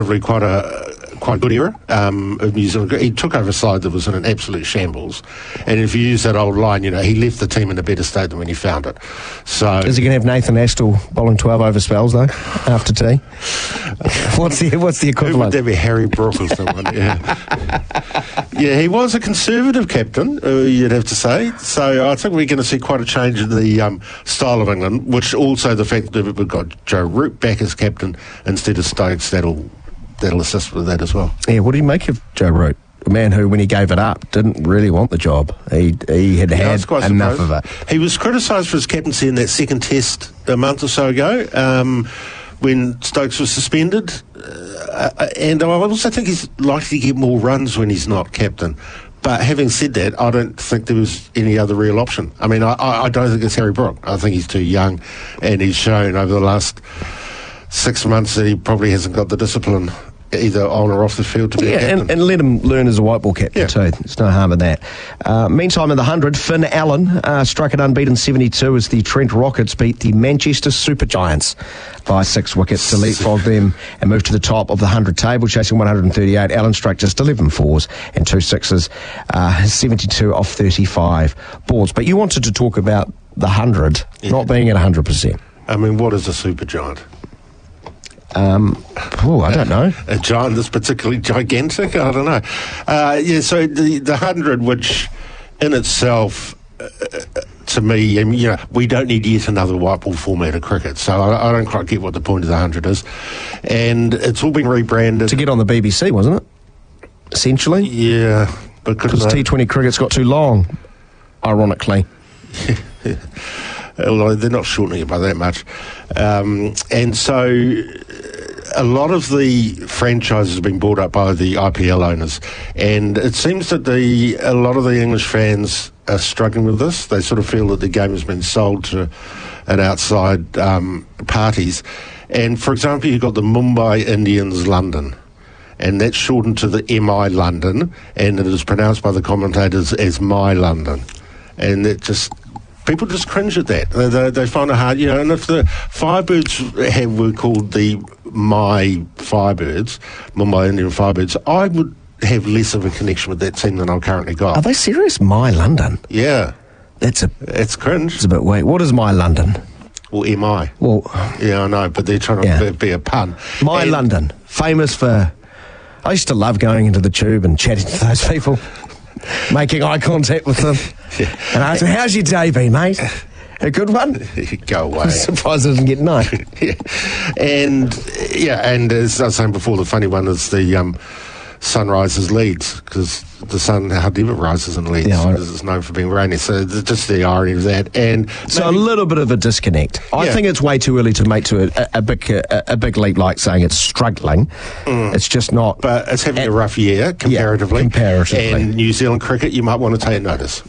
quite a good era of New Zealand. He took over a side that was in an absolute shambles, and if you use that old line, he left the team in a better state than when he found it. So, is he going to have Nathan Astle bowling 12 over spells though after tea? What's the equivalent? Would that be Harry Brook or someone? Yeah, he was a conservative captain, you'd have to say. So I think we're going to see quite a change in the style of England, which also the fact that we've got Joe Root back as captain instead of Stokes, that'll assist with that as well. Yeah, what do you make of Joe Root? A man who, when he gave it up, didn't really want the job. He had enough of it. He was criticised for his captaincy in that second test a month or so ago when Stokes was suspended. And I also think he's likely to get more runs when he's not captain. But having said that, I don't think there was any other real option. I mean, I don't think it's Harry Brook. I think he's too young, and he's shown over the last 6 months that he probably hasn't got the discipline either on or off the field to be a captain. And let him learn as a white ball captain too. There's no harm in that. Meantime, in the 100, Finn Allen struck an unbeaten 72 as the Trent Rockets beat the Manchester Super Giants by 6 wickets to leapfrog them and move to the top of the 100 table, chasing 138. Allen struck just 11 fours and 2 sixes, 72 off 35 balls. But you wanted to talk about the 100 not being at 100%. I mean, what is a super giant? I don't know. A giant that's particularly gigantic? I don't know. So the 100, which in itself, to me, we don't need yet another white ball format of cricket. So I don't quite get what the point of the 100 is. And it's all been rebranded. To get on the BBC, wasn't it? Essentially? Yeah. Because T20 cricket's got too long, ironically. Although they're not shortening it by that much. And so a lot of the franchises have been bought up by the IPL owners, and it seems that a lot of the English fans are struggling with this. They sort of feel that the game has been sold to an outside parties. And, for example, you've got the Mumbai Indians London, and that's shortened to the MI London, and it is pronounced by the commentators as My London. And it just... people just cringe at that. They find it hard, and if the Firebirds were called the My Firebirds, Mumbai Indian Firebirds, I would have less of a connection with that team than I've currently got. Are they serious? My London? Yeah. It's cringe. It's a bit weird. What is My London? Well, MI. Well... yeah, I know, but they're trying to be a pun. My London. Famous for... I used to love going into the tube and chatting to those people. Making eye contact with them. And I said, how's your day been, mate? A good one? Go away. I'm surprised I didn't get no. And as I was saying before, the funny one is the sunrises Leeds, because the sun hardly ever rises in Leeds because it's known for being rainy. So just the irony of that. And so a little bit of a disconnect. I think it's way too early to make to a big leap like saying it's struggling. It's just not. But it's having a rough year comparatively. And New Zealand cricket, you might want to take notice.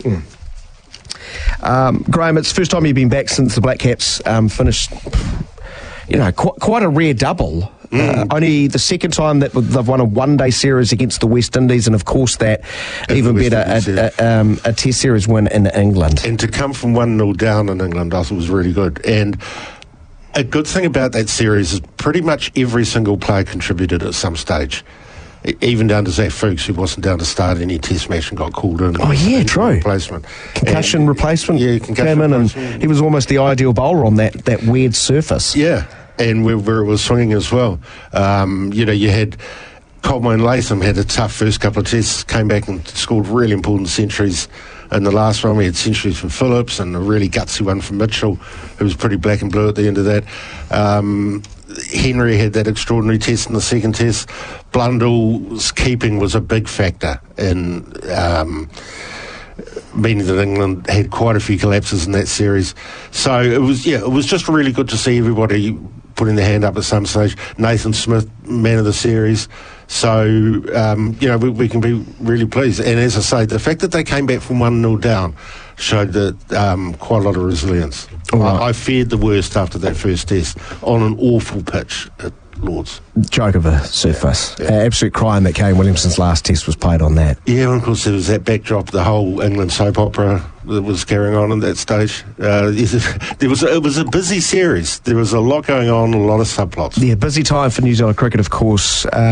Graham, it's the first time you've been back since the Black Caps finished, quite a rare double. Only the second time that they've won a one-day series against the West Indies, and of course that even better, a Test series win in England. And to come from 1-0 down in England, I thought was really good. And a good thing about that series is pretty much every single player contributed at some stage. Even down to Zach Fuchs, who wasn't down to start any Test match and got called in. Oh, yeah, true. Replacement. Concussion replacement. Yeah, concussion came in replacement. And he was almost the ideal bowler on that weird surface. Yeah, and where it was swinging as well. You had Coleman Latham had a tough first couple of tests, came back and scored really important centuries. In the last one, we had centuries from Phillips and a really gutsy one from Mitchell, who was pretty black and blue at the end of that. Henry had that extraordinary test in the second test. Blundell's keeping was a big factor in meaning that England had quite a few collapses in that series. So it was just really good to see everybody putting their hand up at some stage. Nathan Smith, man of the series. So, we can be really pleased. And as I say, the fact that they came back from 1-0 down showed that quite a lot of resilience. Right. I feared the worst after that first test on an awful pitch at Lords. Joke of a surface. Yeah. Absolute crime that Kane Williamson's last test was played on that. Yeah, and of course there was that backdrop, the whole England soap opera that was carrying on at that stage. It was a busy series. There was a lot going on, a lot of subplots. Yeah, busy time for New Zealand cricket, of course.